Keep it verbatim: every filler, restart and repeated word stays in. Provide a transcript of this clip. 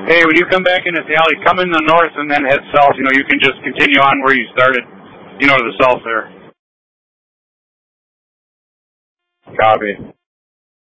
Hey, when you come back into the alley, come in the north and then head south. You know, you can just continue on where you started, you know, to the south there. Copy.